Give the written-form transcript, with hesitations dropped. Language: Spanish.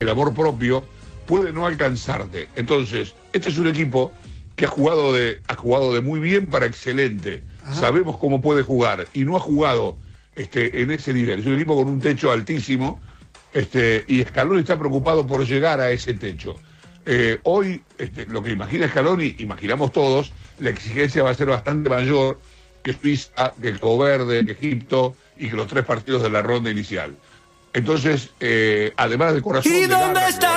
el amor propio, puede no alcanzarte. Entonces, este es un equipo que ha jugado de muy bien para excelente. Ajá. Sabemos cómo puede jugar y no ha jugado en ese nivel. Es un equipo con un techo altísimo y Scaloni está preocupado por llegar a ese techo. Hoy, lo que imagina Scaloni, imaginamos todos, la exigencia va a ser bastante mayor que Suiza, que Cabo Verde, que Egipto y que los 3 partidos de la ronda inicial. Entonces, además de corazón... ¿Y dónde está?